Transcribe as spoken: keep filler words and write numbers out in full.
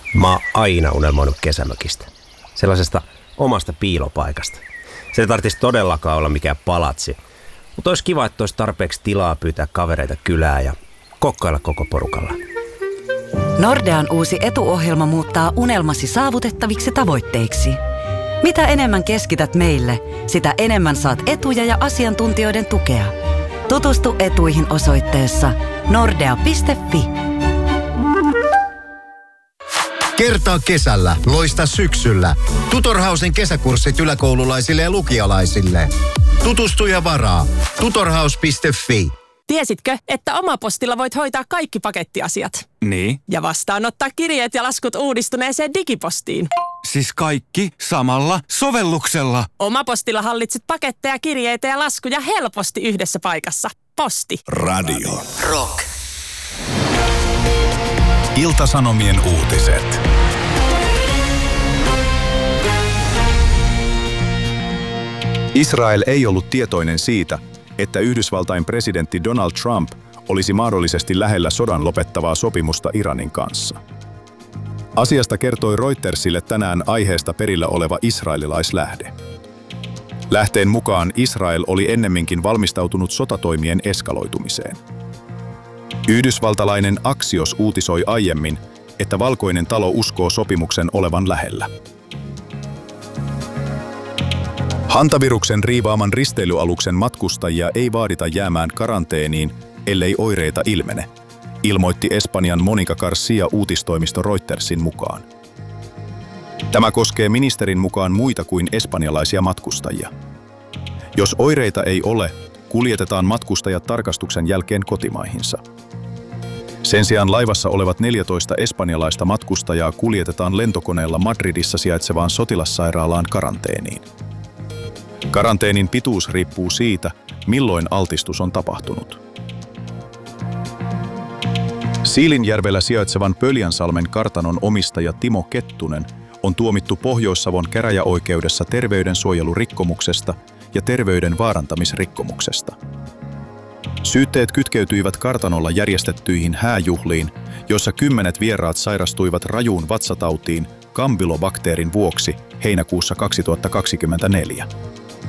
Mä oon aina unelmoinut kesämökistä. Sellaisesta omasta piilopaikasta. Se ei tarvitsisi todellakaan olla mikään palatsi. Mutta olisi kiva, että olisi tarpeeksi tilaa pyytää kavereita kylään ja kokkailla koko porukalla. Nordean uusi etuohjelma muuttaa unelmasi saavutettaviksi tavoitteiksi. Mitä enemmän keskität meille, sitä enemmän saat etuja ja asiantuntijoiden tukea. Tutustu etuihin osoitteessa nordea piste fi. Kertaa kesällä, loista syksyllä. Tutorhausen kesäkurssit yläkoululaisille ja lukialaisille. Tutustu ja varaa. tutorhaus piste fi. Tiesitkö, että Omapostilla voit hoitaa kaikki pakettiasiat? Niin. Ja vastaanottaa kirjeet ja laskut uudistuneeseen digipostiin. Siis kaikki samalla sovelluksella. Omapostilla hallitset paketteja, kirjeitä ja laskuja helposti yhdessä paikassa. Posti. Radio. Rock. Ilta-Sanomien uutiset. Israel ei ollut tietoinen siitä, että Yhdysvaltain presidentti Donald Trump olisi mahdollisesti lähellä sodan lopettavaa sopimusta Iranin kanssa. Asiasta kertoi Reutersille tänään aiheesta perillä oleva israelilaislähde. Lähteen mukaan Israel oli ennemminkin valmistautunut sotatoimien eskaloitumiseen. Yhdysvaltalainen Axios uutisoi aiemmin, että Valkoinen talo uskoo sopimuksen olevan lähellä. Hantaviruksen riivaaman risteilyaluksen matkustajia ei vaadita jäämään karanteeniin, ellei oireita ilmene, ilmoitti Espanjan Monica Garcia uutistoimisto Reutersin mukaan. Tämä koskee ministerin mukaan muita kuin espanjalaisia matkustajia. Jos oireita ei ole, kuljetetaan matkustajat tarkastuksen jälkeen kotimaihinsa. Sen sijaan laivassa olevat neljätoista espanjalaista matkustajaa kuljetetaan lentokoneella Madridissa sijaitsevaan sotilassairaalaan karanteeniin. Karanteenin pituus riippuu siitä, milloin altistus on tapahtunut. Siilinjärvellä sijaitsevan Pöljänsalmen kartanon omistaja Timo Kettunen on tuomittu Pohjois-Savon käräjäoikeudessa terveydensuojelurikkomuksesta ja terveyden vaarantamisrikkomuksesta. Syytteet kytkeytyivät kartanolla järjestettyihin hääjuhliin, joissa kymmenet vieraat sairastuivat rajuun vatsatautiin kampylobakteerin vuoksi heinäkuussa kaksituhattakaksikymmentäneljä.